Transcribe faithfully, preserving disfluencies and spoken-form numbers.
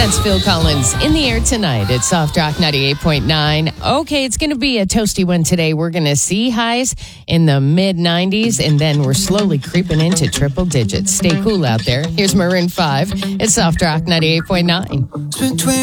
That's Phil Collins in the air tonight at Soft Rock ninety-eight point nine. Okay, it's going to be a toasty one today. We're going to see highs in the mid nineties, and then we're slowly creeping into triple digits. Stay cool out there. Here's Maroon five at Soft Rock ninety-eight point nine.